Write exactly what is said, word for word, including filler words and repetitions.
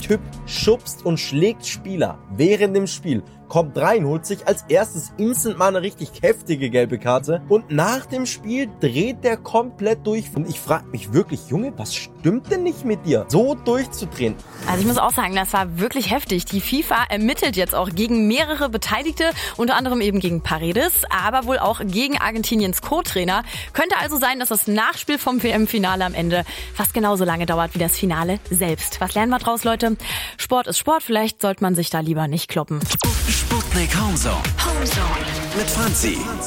Typ schubst und schlägt Spieler während dem Spiel, kommt rein, holt sich als erstes instant mal eine richtig heftige gelbe Karte und nach dem Spiel dreht der komplett durch. Und ich frage mich wirklich, Junge, was stimmt denn nicht mit dir? So durchzudrehen. Also ich muss auch sagen, das war wirklich heftig. Die FIFA ermittelt jetzt auch gegen mehrere Beteiligte, unter anderem eben gegen Paredes, aber wohl auch gegen Argentiniens Co-Trainer. Könnte also sein, dass das Nachspiel vom W M-Finale am Ende fast genauso lange dauert wie das Finale selbst. Was lernen wir draus, Leute? Sport ist Sport, vielleicht sollte man sich da lieber nicht kloppen. Sputnik Homezone. Homezone. Mit Franzi.